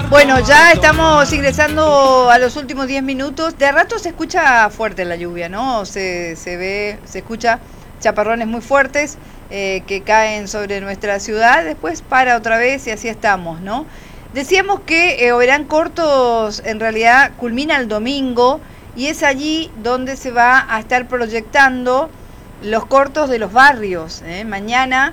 Bueno, ya estamos ingresando a los últimos 10 minutos. De rato se escucha fuerte la lluvia, ¿no? Se escucha chaparrones muy fuertes que caen sobre nuestra ciudad. Después para otra vez y así estamos, ¿no? Decíamos que Oberá en Cortos en realidad culmina el domingo y es allí donde se va a estar proyectando los cortos de los barrios. Mañana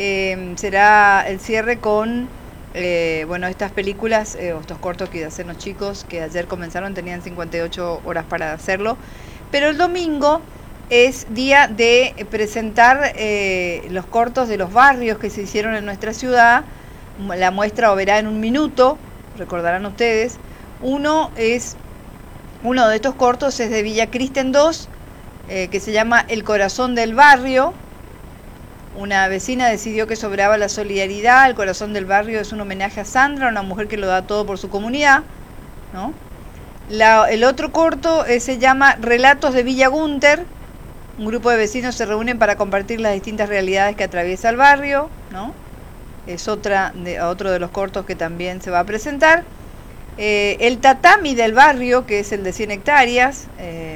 será el cierre con estas películas, o estos cortos que hacen los chicos, que ayer comenzaron, tenían 58 horas para hacerlo, pero el domingo es día de presentar los cortos de los barrios que se hicieron en nuestra ciudad. La muestra Oberá en un minuto, recordarán ustedes. Uno de estos cortos es de Villa Kristen 2, que se llama El corazón del barrio. Una vecina decidió que sobraba la solidaridad. El corazón del barrio es un homenaje a Sandra, una mujer que lo da todo por su comunidad, ¿no? El otro corto se llama Relatos de Villa Gunter. Un grupo de vecinos se reúnen para compartir las distintas realidades que atraviesa el barrio, ¿no? Es otro de los cortos que también se va a presentar. El tatami del barrio, que es el de 100 hectáreas,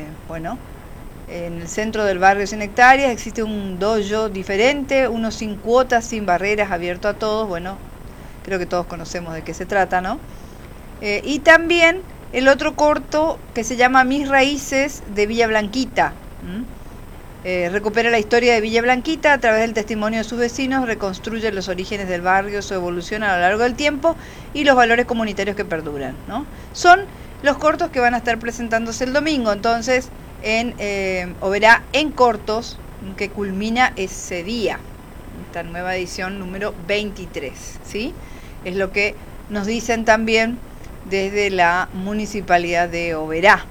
en el centro del barrio 100 hectáreas existe un dojo diferente, uno sin cuotas, sin barreras, abierto a todos. Bueno, creo que todos conocemos de qué se trata, ¿no? Y también el otro corto que se llama Mis Raíces de Villa Blanquita. Recupera la historia de Villa Blanquita a través del testimonio de sus vecinos, reconstruye los orígenes del barrio, su evolución a lo largo del tiempo y los valores comunitarios que perduran, ¿no? Son los cortos que van a estar presentándose el domingo, entonces, en Oberá en Cortos, que culmina ese día, esta nueva edición número 23, ¿sí? Es lo que nos dicen también desde la Municipalidad de Oberá,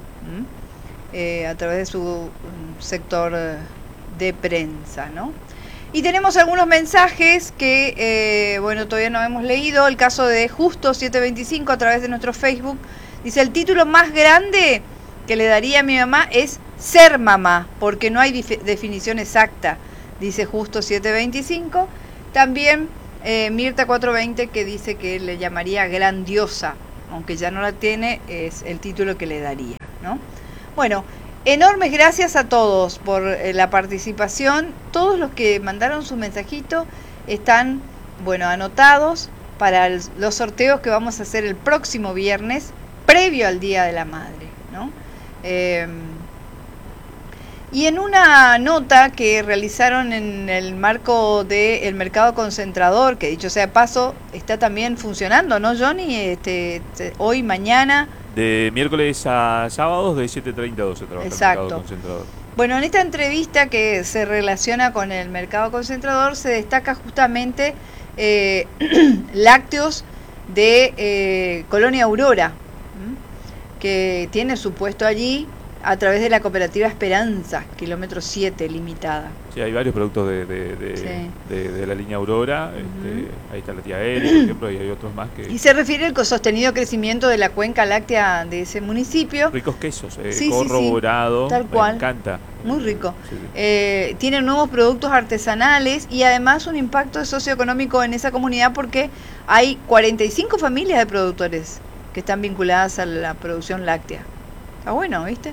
a través de su sector de prensa, ¿no? Y tenemos algunos mensajes que, todavía no hemos leído. El caso de Justo 725 a través de nuestro Facebook. Dice, el título más grande que le daría a mi mamá es ser mamá, porque no hay definición exacta, dice Justo 725. También Mirta 420 que dice que le llamaría grandiosa, aunque ya no la tiene, es el título que le daría, ¿no? Bueno, enormes gracias a todos por la participación. Todos los que mandaron su mensajito están, anotados para los sorteos que vamos a hacer el próximo viernes, previo al Día de la Madre, ¿no? Y en una nota que realizaron en el marco del mercado concentrador, que dicho sea de paso, está también funcionando, ¿no, Johnny? Hoy, mañana. De miércoles a sábados de 7:30 a 12 trabaja. Exacto. El mercado concentrador. Bueno, en esta entrevista que se relaciona con el mercado concentrador se destaca justamente lácteos de Colonia Aurora, que tiene su puesto allí a través de la cooperativa Esperanza, kilómetro 7, limitada. Sí, hay varios productos de la línea Aurora. Ahí está la tía Eli, por ejemplo, y hay otros más que... Y se refiere al sostenido crecimiento de la cuenca láctea de ese municipio. Ricos quesos, sí, corroborado, tal cual. Me encanta. Muy rico. Sí. Tienen nuevos productos artesanales y además un impacto socioeconómico en esa comunidad porque hay 45 familias de productores que están vinculadas a la producción láctea. Está bueno, ¿viste?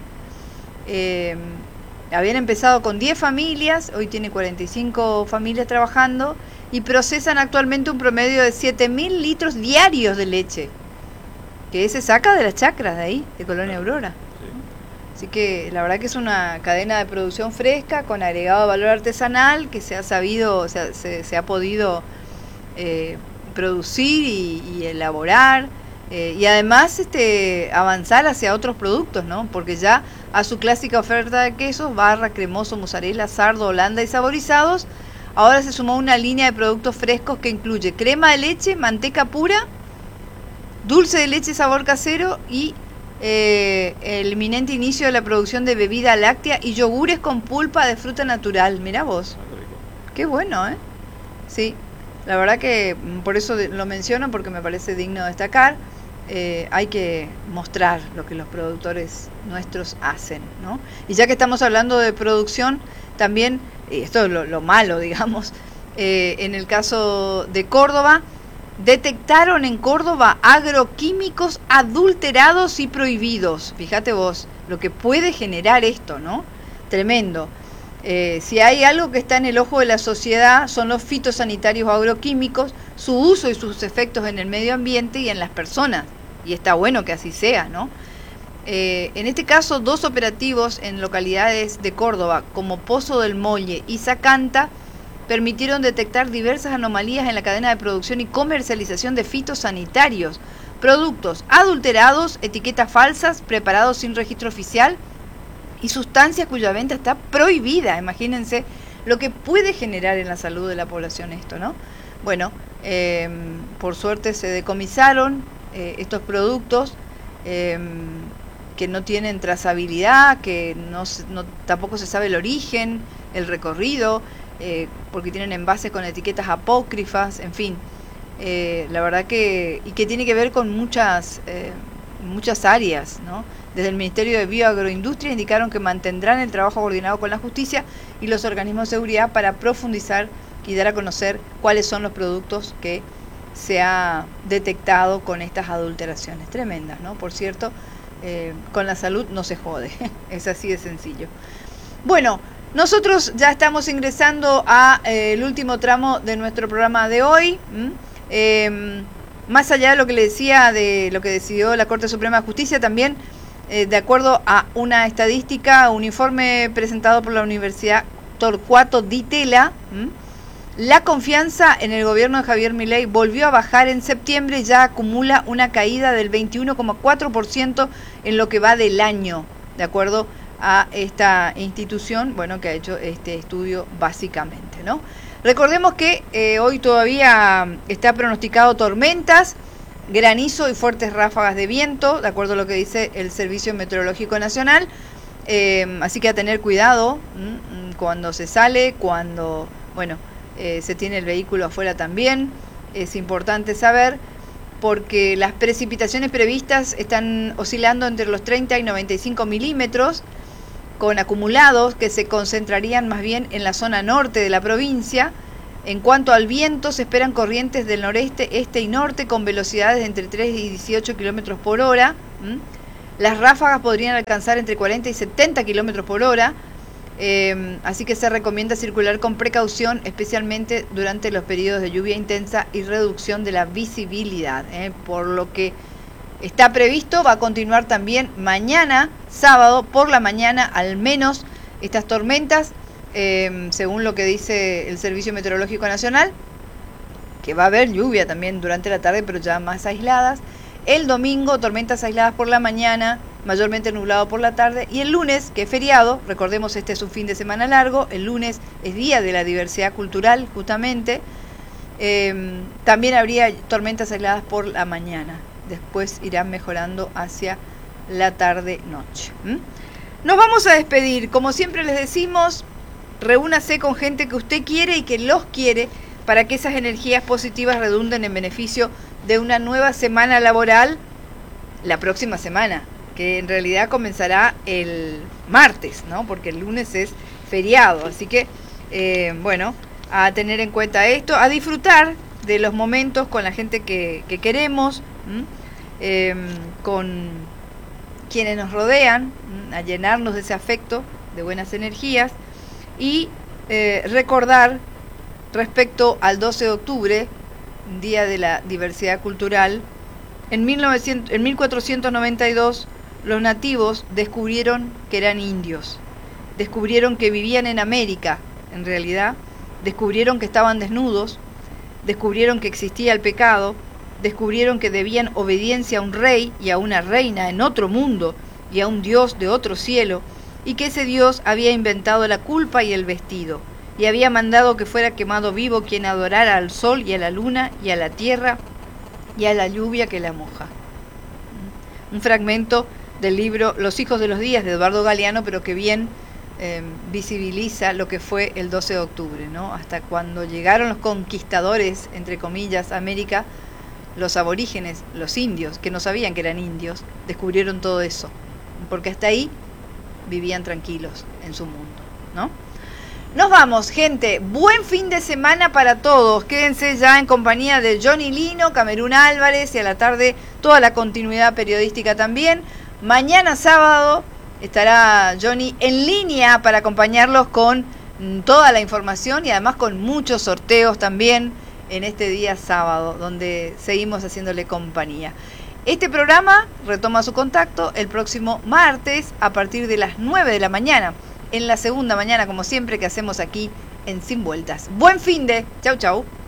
Habían empezado con 10 familias, hoy tiene 45 familias trabajando y procesan actualmente un promedio de 7.000 litros diarios de leche, que se saca de las chacras de ahí, de Colonia Aurora. Sí. Así que la verdad que es una cadena de producción fresca con agregado de valor artesanal que se ha sabido, se ha podido producir y elaborar. Y además avanzar hacia otros productos, ¿no? Porque ya a su clásica oferta de quesos, barra, cremoso, mozzarella, sardo, holanda y saborizados, ahora se sumó una línea de productos frescos que incluye crema de leche, manteca pura, dulce de leche sabor casero y el inminente inicio de la producción de bebida láctea y yogures con pulpa de fruta natural. Mirá vos. Qué bueno, ¿eh? Sí, la verdad que por eso lo menciono, porque me parece digno de destacar. Hay que mostrar lo que los productores nuestros hacen, ¿no? Y ya que estamos hablando de producción, también, esto es lo malo, digamos, en el caso de Córdoba, detectaron en Córdoba agroquímicos adulterados y prohibidos. Fíjate vos lo que puede generar esto, ¿no? Tremendo. Si hay algo que está en el ojo de la sociedad son los fitosanitarios agroquímicos, su uso y sus efectos en el medio ambiente y en las personas. Y está bueno que así sea, ¿no? En este caso, 2 operativos en localidades de Córdoba, como Pozo del Molle y Zacanta, permitieron detectar diversas anomalías en la cadena de producción y comercialización de fitosanitarios, productos adulterados, etiquetas falsas, preparados sin registro oficial y sustancias cuya venta está prohibida. Imagínense lo que puede generar en la salud de la población esto, ¿no? Bueno, por suerte se decomisaron estos productos que no tienen trazabilidad, que tampoco se sabe el origen, el recorrido, porque tienen envases con etiquetas apócrifas, en fin, la verdad que tiene que ver con muchas áreas, ¿no? Desde el Ministerio de Bioagroindustria indicaron que mantendrán el trabajo coordinado con la justicia y los organismos de seguridad para profundizar y dar a conocer cuáles son los productos que se ha detectado con estas adulteraciones tremendas, ¿no? Por cierto, con la salud no se jode, es así de sencillo. Bueno, nosotros ya estamos ingresando a el último tramo de nuestro programa de hoy. Más allá de lo que le decía, de lo que decidió la Corte Suprema de Justicia, también de acuerdo a una estadística, un informe presentado por la Universidad Torcuato Di Tella, la confianza en el gobierno de Javier Milei volvió a bajar en septiembre y ya acumula una caída del 21,4% en lo que va del año, de acuerdo a esta institución, bueno, que ha hecho este estudio básicamente, ¿no? Recordemos que hoy todavía está pronosticado tormentas, granizo y fuertes ráfagas de viento, de acuerdo a lo que dice el Servicio Meteorológico Nacional, así que a tener cuidado cuando se sale, cuando, bueno, se tiene el vehículo afuera también, es importante saber, porque las precipitaciones previstas están oscilando entre los 30 y 95 milímetros, con acumulados que se concentrarían más bien en la zona norte de la provincia. En cuanto al viento, se esperan corrientes del noreste, este y norte con velocidades de entre 3 y 18 kilómetros por hora. Las ráfagas podrían alcanzar entre 40 y 70 kilómetros por hora. Así que se recomienda circular con precaución, especialmente durante los periodos de lluvia intensa y reducción de la visibilidad. Por lo que está previsto, va a continuar también mañana, sábado, por la mañana, al menos estas tormentas, según lo que dice el Servicio Meteorológico Nacional, que va a haber lluvia también durante la tarde, pero ya más aisladas. El domingo, tormentas aisladas por la mañana, mayormente nublado por la tarde, y el lunes, que es feriado, recordemos este es un fin de semana largo, el lunes es Día de la Diversidad Cultural, justamente, también habría tormentas aisladas por la mañana, después irán mejorando hacia la tarde-noche. Nos vamos a despedir, como siempre les decimos, reúnase con gente que usted quiere y que los quiere, para que esas energías positivas redunden en beneficio de una nueva semana laboral la próxima semana, que en realidad comenzará el martes, ¿no? Porque el lunes es feriado, así que, bueno, a tener en cuenta esto, a disfrutar de los momentos con la gente que queremos, con quienes nos rodean, a llenarnos de ese afecto, de buenas energías, y recordar respecto al 12 de octubre, Día de la Diversidad Cultural. En 1492 los nativos descubrieron que eran indios, descubrieron que vivían en América, en realidad, descubrieron que estaban desnudos, descubrieron que existía el pecado, descubrieron que debían obediencia a un rey y a una reina en otro mundo y a un dios de otro cielo, y que ese dios había inventado la culpa y el vestido, y había mandado que fuera quemado vivo quien adorara al sol y a la luna y a la tierra y a la lluvia que la moja. Un fragmento del libro Los hijos de los días de Eduardo Galeano, pero que bien visibiliza lo que fue el 12 de octubre, ¿no? Hasta cuando llegaron los conquistadores, entre comillas, a América, los aborígenes, los indios, que no sabían que eran indios, descubrieron todo eso, porque hasta ahí vivían tranquilos en su mundo, ¿no? Nos vamos, gente. Buen fin de semana para todos. Quédense ya en compañía de Johnny Lino, Camerún Álvarez y a la tarde toda la continuidad periodística también. Mañana sábado estará Johnny en línea para acompañarlos con toda la información y además con muchos sorteos también en este día sábado, donde seguimos haciéndole compañía. Este programa retoma su contacto el próximo martes a partir de las 9 de la mañana, en la segunda mañana, como siempre, que hacemos aquí en Sin Vueltas. Buen fin de. Chau, chau.